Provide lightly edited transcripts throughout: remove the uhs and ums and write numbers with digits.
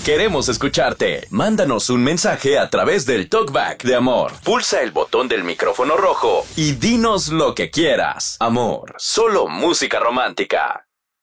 Queremos escucharte. Mándanos un mensaje a través del Talkback de Amor. Pulsa el botón del micrófono rojo y dinos lo que quieras. Amor, solo música romántica.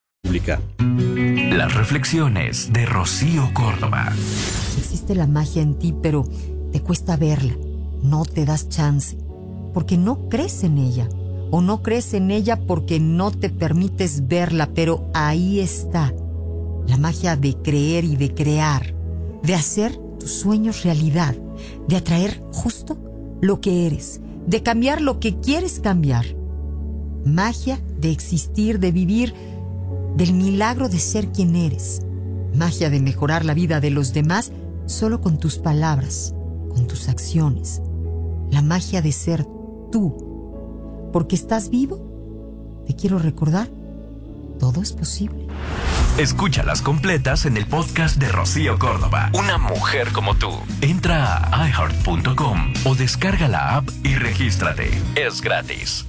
Las reflexiones de Rocío Córdoba. Existe la magia en ti, pero te cuesta verla. No te das chance, porque no crees en ella. O no crees en ella porque no te permites verla, pero ahí está. La magia de creer y de crear, de hacer tus sueños realidad, de atraer justo lo que eres, de cambiar lo que quieres cambiar. Magia de existir, de vivir, del milagro de ser quien eres. Magia de mejorar la vida de los demás solo con tus palabras, con tus acciones. La magia de ser tú. Porque estás vivo, te quiero recordar, todo es posible. Escúchalas completas en el podcast de Rocío Córdoba. Una mujer como tú. Entra a iHeart.com o descarga la app y regístrate. Es gratis.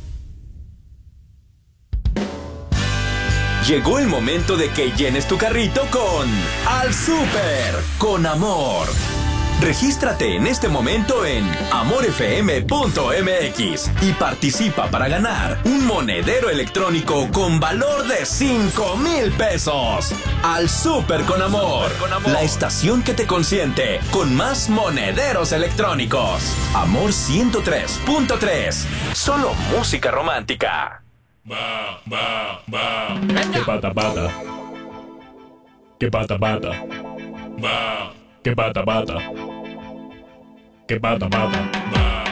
Llegó el momento de que llenes tu carrito con Al Súper con Amor. Regístrate en este momento en amorfm.mx y participa para ganar un monedero electrónico con valor de 5,000 pesos. Al Súper con Amor, la estación que te consiente con más monederos electrónicos. Amor 103.3, solo música romántica. Va. Que pata. Que pata. Va. Que pata. Que pata. Va.